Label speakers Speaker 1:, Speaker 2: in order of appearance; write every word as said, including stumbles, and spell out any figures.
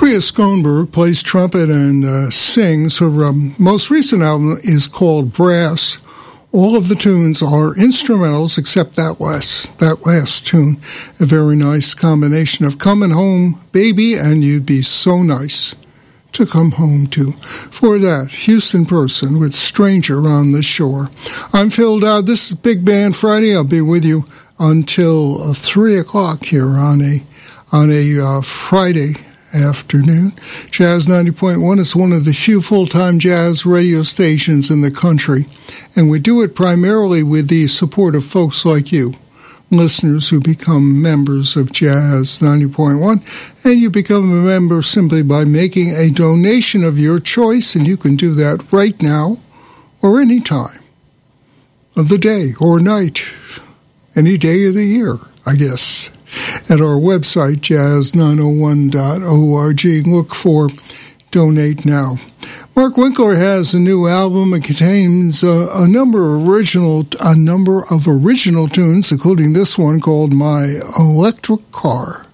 Speaker 1: Priya Schoenberg plays trumpet and uh, sings. Her um, most recent album is called Brass. All of the tunes are instrumentals except that last, that last tune. A very nice combination of Coming Home, Baby, and You'd Be So Nice to Come Home To. For that, Houston Person with Stranger on the Shore. I'm Phil Dowd. This is Big Band Friday. I'll be with you until uh, three o'clock here on a, on a uh, Friday afternoon. Jazz ninety point one is one of the few full-time jazz radio stations in the country, and we do it primarily with the support of folks like you, listeners who become members of Jazz ninety point one, and you become a member simply by making a donation of your choice, and you can do that right now or any time of the day or night, any day of the year, I guess. At our website, jazz nine oh one dot org. Look for Donate Now. Mark Winkler has a new album. It contains a, a number of original a number of original tunes, including this one called My Electric Car.